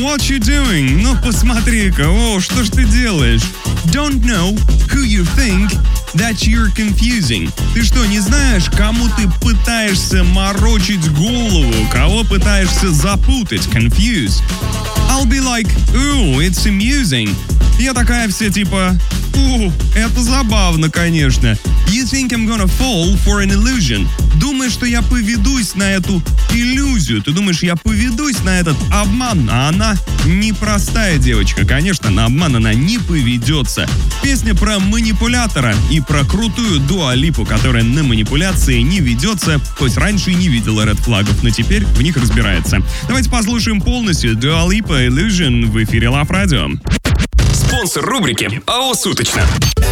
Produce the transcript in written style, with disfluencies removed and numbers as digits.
what you doing? Ну, посмотри-ка, о, что ж ты делаешь? Don't know who you think that you're confusing. Ты что, не знаешь, кому ты пытаешься морочить голову, кого пытаешься запутать, confuse? I'll be like, ooh, it's amusing. Я такая вся типа, это забавно, конечно. You think I'm gonna fall for an illusion? Думаешь, что я поведусь на эту иллюзию? Ты думаешь, я поведусь на этот обман? А она непростая девочка. Конечно, на обман она не поведется. Песня про манипулятора и про крутую Дуа Липу, которая на манипуляции не ведется, хоть раньше и не видела red-флагов, но теперь в них разбирается. Давайте послушаем полностью Дуа Липа Illusion в эфире Love Radio. Спонсор рубрики АО «Суточно».